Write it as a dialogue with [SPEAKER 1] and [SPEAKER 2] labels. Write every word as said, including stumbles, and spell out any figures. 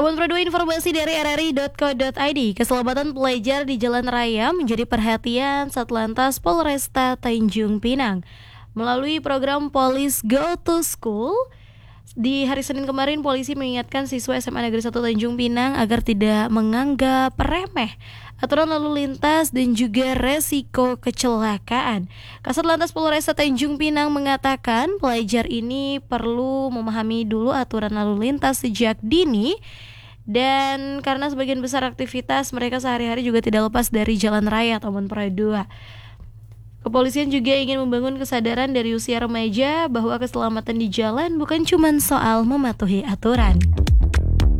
[SPEAKER 1] Tabun Pro dua informasi dari r r i dot co dot i d. Keselamatan pelajar di jalan raya menjadi perhatian Satlantas Polresta Tanjung Pinang. Melalui program Police Go to School, di hari Senin kemarin polisi mengingatkan siswa S M A Negeri satu Tanjung Pinang agar tidak menganggap remeh aturan lalu lintas dan juga resiko kecelakaan. Kasat Lantas Polresta Tanjung Pinang mengatakan pelajar ini perlu memahami dulu aturan lalu lintas sejak dini, dan karena sebagian besar aktivitas mereka sehari-hari juga tidak lepas dari jalan raya Tabun Pro dua. Kepolisian juga ingin membangun kesadaran dari usia remaja bahwa keselamatan di jalan bukan cuma soal mematuhi aturan.